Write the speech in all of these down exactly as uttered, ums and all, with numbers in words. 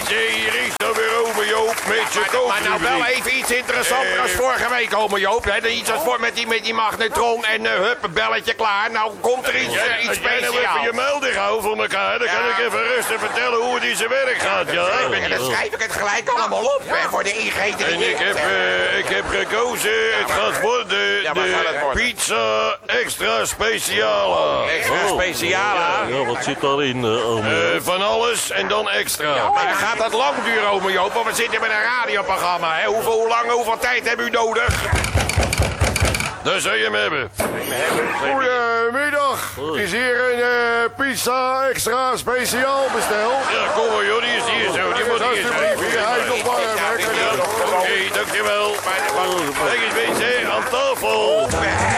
mensen, hier is dan weer ome Joop met zijn Maar, maar nou wel kookrubriek. even iets interessanter Eh, als vorige week, ome Joop. Hè? Iets als voor met die, met die magnetron en uh, hup, een belletje klaar. Nou komt er iets, uh, iets Als jij nou even speciaals. je muil dicht houdt voor elkaar, dan kan Ja. ik even rustig vertellen hoe het in zijn werk gaat, ja? En dan schrijf ik het gelijk allemaal op, hè, voor de ingeten En ik heb, uh, ik heb gekozen, het gaat worden Ja, wat gaat het de worden? pizza extra speciale. Extra speciale. Ja, wat zit daarin, uh, ome? Eh, van alles en dan extra. Maar dan gaat dat lang duren, ome Joop, want we zitten met een radioprogramma. Hè? Hoeveel, hoe lang, hoeveel tijd hebben u nodig? Daar zou je hem hebben. Goedemiddag. Is hier een eh, pizza extra speciaal besteld? Ja, kom maar joh, die is hier zo. Die moet hier zijn. Alsjeblieft, hij is nog warm, hè? Kan je- Oké, dankjewel. Kijk eens mensen, aan tafel.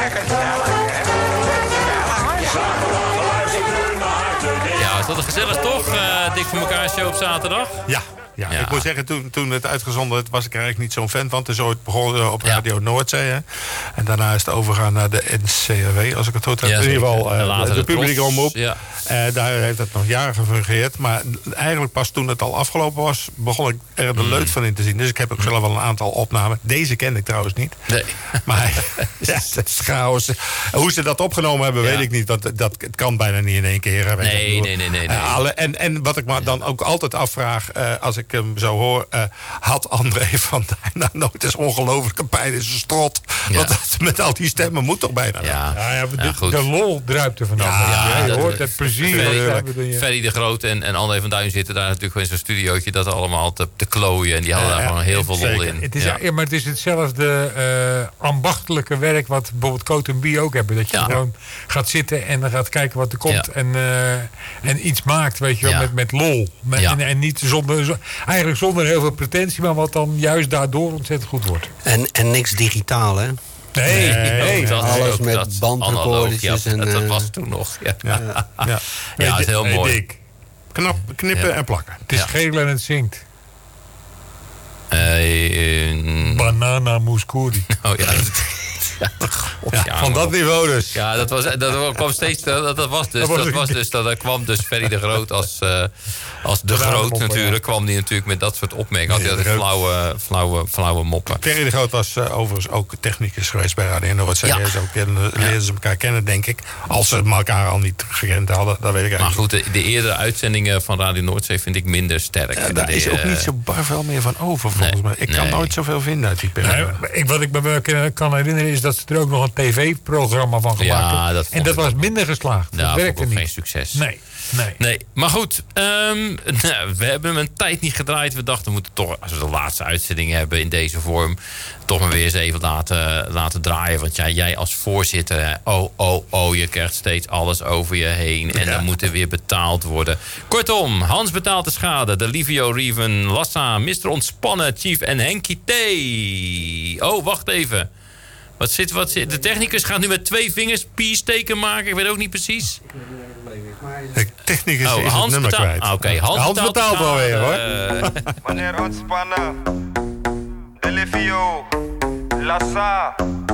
Ja, is dat een gezellig toch? Uh, Dik voor elkaar show op zaterdag. Ja, ja. Ja. ik moet zeggen, toen, toen het uitgezonden werd, was ik er eigenlijk niet zo'n fan van. Het is ooit begonnen op Ja. Radio Noordzee. Hè. En daarna is het overgegaan naar de N C R W, als ik het goed heb. Ja, in ieder geval zeker. uh, Later de de publieke Tros. omroep. Ja. Uh, daar heeft het nog jaren gefungeerd. Maar eigenlijk pas toen het al afgelopen was, begon ik er de leut van in te zien. Dus ik heb ook zelf wel een aantal opnamen. Deze kende ik trouwens niet. Nee. Maar ja, het is chaos. Hoe ze dat opgenomen hebben, Ja. weet ik niet. Want dat, het kan bijna niet in één keer. Hè, weet je. Nee, Ik bedoel, nee, nee, nee, nee. uh, alle, en, en wat ik me dan ook altijd afvraag, uh, als ik hem zo hoor, uh, had André van Duin nou nooit eens ongelooflijke pijn in zijn strot. Ja. Want dat, met al die stemmen moet toch bijna. Ja, Ja, ja, maar Ja, de, goed. de lol druipt er vanaf. Ja, Ja, je dat- hoort het plezier. Ferry, wat hebben we er- Ferry de Groot en, en André van Duin zitten daar natuurlijk gewoon in zo'n studiootje dat allemaal te, te klooien. En die hadden daar Ja, gewoon heel veel lol zeker. in. Het is, Ja. ja. maar het is hetzelfde uh, ambachtelijke werk wat bijvoorbeeld Coat en Bie ook hebben. Dat je Ja. gewoon gaat zitten en dan gaat kijken wat er komt. Ja. En, uh, en iets maakt, weet je wel, Ja. met, met lol. Met, Ja. en, en niet zonder, zo- eigenlijk zonder heel veel pretentie, maar wat dan juist daardoor ontzettend goed wordt. En, en niks digitaal, hè? Nee, nee. Dat is alles ook met dat bandrecordertjes analoog, ja, en, dat eh, was toen nog. Ja, Ja. Ja. ja, het is heel Hey, mooi. Dick, Knap, knippen Ja. en plakken. het is Ja. geel en het zingt. Eh, eh, Banana mouskouri. oh ja, dat, ja, God, Ja, ja, van man. dat niveau dus. Ja, dat, was, dat kwam steeds. Dat, dat was dus. Dat was Dat een- was dus dat, dat kwam dus Ferry de Groot als, uh, als de Bananenmoppen, Groot natuurlijk. ja. Kwam die natuurlijk met dat soort opmerkingen. Had hij Nee, altijd de Groot. flauwe, flauwe, flauwe moppen. Ferry de Groot was uh, overigens ook technicus geweest bij Radio Noordzee. Ja. Ja. Ook kennen, leerden ze elkaar kennen, denk ik. Als ze elkaar al niet gekend hadden, dat weet ik Maar eigenlijk goed, de, de eerdere uitzendingen van Radio Noordzee vind ik minder sterk. niet. Uh, daar De, is ook eh, niet zo bar veel meer van over, volgens nee, mij. Ik kan nee. nooit zoveel vinden uit die periode. Nee, ik, wat ik me wel kan- kan herinneren is dat ze er ook nog een tv-programma van gemaakt Ja, hebben. dat En vond dat ik was ook. minder geslaagd. Ja, dat vond ik werkte ook niet. geen succes. Nee, nee. Nee, maar goed. ehm, nou, we hebben hem een tijd niet gedraaid. We dachten, we moeten toch, als we de laatste uitzending hebben in deze vorm, toch maar weer eens even laten, laten draaien. Want ja, jij als voorzitter, hè, oh, oh, oh, je krijgt steeds alles over je heen. En Ja. dan moet er weer betaald worden. Kortom, Hans betaalt de schade. De Livio Reven, Lassa, mister Ontspannen, Chief en Henkie T. Oh, wacht even. Wat zit, wat zit, de technicus gaat nu met twee vingers peace-teken maken. Ik weet ook niet precies. De technicus Oh, is het Hans nummer betaalt. kwijt. Ah, Oké, Hans, Hans betaalt, betaalt de wel weer, hoor. schade. Wanneer ontspannen, de Livio, Lassa.